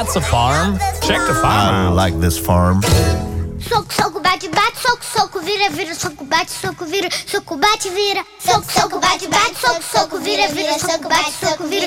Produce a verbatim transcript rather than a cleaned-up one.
That's a farm. Check the farm I out. like this farm. Soco, soco, bate, bate, soco, soco, vira, vira, soco, bate, soco, vira, soco, bate, vira. Soco, soco, bate, bate, soco, soco, vira, vira, soco, bate, soco, vira,